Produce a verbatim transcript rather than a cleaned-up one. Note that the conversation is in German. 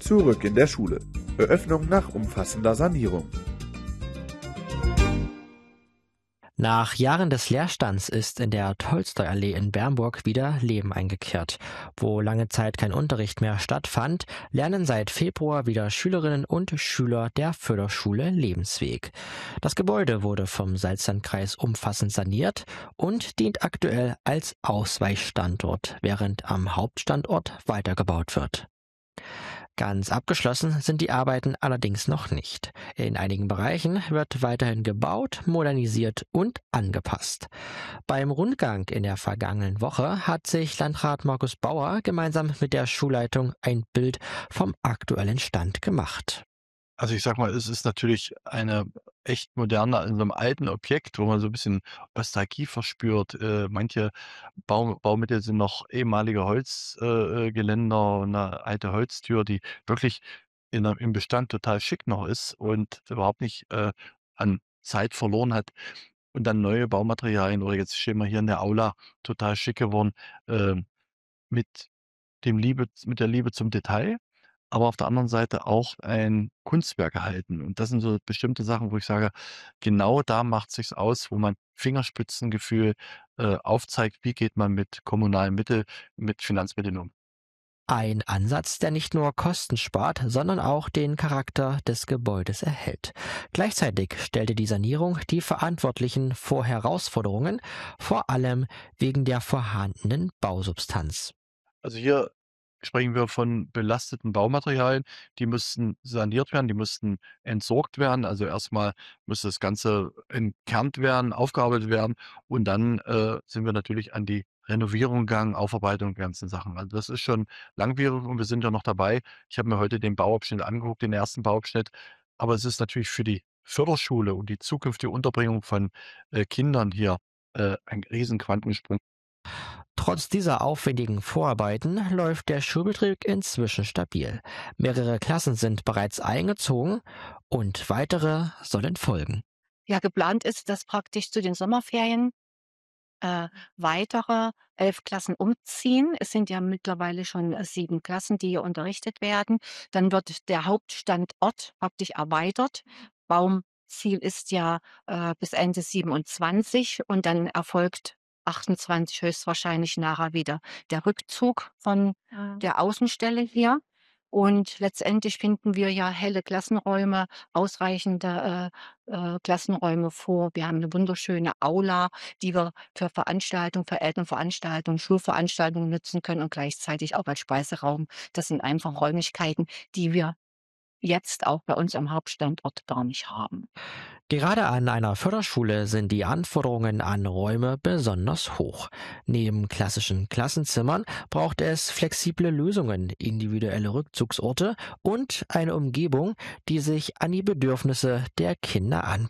Zurück in der Schule. Eröffnung nach umfassender Sanierung. Nach Jahren des Leerstands ist in der Tolstoi-Allee in Bernburg wieder Leben eingekehrt. Wo lange Zeit kein Unterricht mehr stattfand, lernen seit Februar wieder Schülerinnen und Schüler der Förderschule Lebensweg. Das Gebäude wurde vom Salzlandkreis umfassend saniert und dient aktuell als Ausweichstandort, während am Hauptstandort weitergebaut wird. Ganz abgeschlossen sind die Arbeiten allerdings noch nicht. In einigen Bereichen wird weiterhin gebaut, modernisiert und angepasst. Beim Rundgang in der vergangenen Woche hat sich Landrat Markus Bauer gemeinsam mit der Schulleitung ein Bild vom aktuellen Stand gemacht. Also ich sag mal, es ist natürlich eine echt moderne, in so einem alten Objekt, wo man so ein bisschen Nostalgie verspürt. Äh, manche Bau Baumittel sind noch ehemalige Holzgeländer äh, äh, Geländer und 'ne alte Holztür, die wirklich in 'ner im Bestand total schick noch ist und überhaupt nicht, äh, an Zeit verloren hat. Und dann neue Baumaterialien oder jetzt stehen wir hier in der Aula, total schick geworden, ähm, mit dem Liebe mit der Liebe zum Detail, aber auf der anderen Seite auch ein Kunstwerk erhalten. Und das sind so bestimmte Sachen, wo ich sage, genau da macht sich's aus, wo man Fingerspitzengefühl, äh, aufzeigt, wie geht man mit kommunalen Mitteln, mit Finanzmitteln um. Ein Ansatz, der nicht nur Kosten spart, sondern auch den Charakter des Gebäudes erhält. Gleichzeitig stellte die Sanierung die Verantwortlichen vor Herausforderungen, vor allem wegen der vorhandenen Bausubstanz. Also hier sprechen wir von belasteten Baumaterialien, die mussten saniert werden, die mussten entsorgt werden. Also erstmal musste das Ganze entkernt werden, aufgearbeitet werden und dann, äh, sind wir natürlich an die Renovierung gegangen, Aufarbeitung der ganzen Sachen. Also das ist schon langwierig und wir sind ja noch dabei. Ich habe mir heute den Bauabschnitt angeguckt, den ersten Bauabschnitt, aber es ist natürlich für die Förderschule und die zukünftige Unterbringung von, äh, Kindern hier, äh, ein riesen Quantensprung. Trotz dieser aufwendigen Vorarbeiten läuft der Schulbetrieb inzwischen stabil. Mehrere Klassen sind bereits eingezogen und weitere sollen folgen. Ja, geplant ist, dass praktisch zu den Sommerferien äh, weitere elf Klassen umziehen. Es sind ja mittlerweile schon äh, sieben Klassen, die hier unterrichtet werden. Dann wird der Hauptstandort praktisch erweitert. Baumziel ist ja äh, bis Ende siebenundzwanzig und dann erfolgt achtundzwanzig höchstwahrscheinlich nachher wieder der Rückzug von Ja. der Außenstelle hier. Und letztendlich finden wir ja helle Klassenräume, ausreichende äh, äh, Klassenräume vor. Wir haben eine wunderschöne Aula, die wir für Veranstaltungen, für Elternveranstaltungen, Schulveranstaltungen nutzen können und gleichzeitig auch als Speiseraum. Das sind einfach Räumlichkeiten, die wir jetzt auch bei uns am Hauptstandort gar nicht haben. Gerade an einer Förderschule sind die Anforderungen an Räume besonders hoch. Neben klassischen Klassenzimmern braucht es flexible Lösungen, individuelle Rückzugsorte und eine Umgebung, die sich an die Bedürfnisse der Kinder anpasst.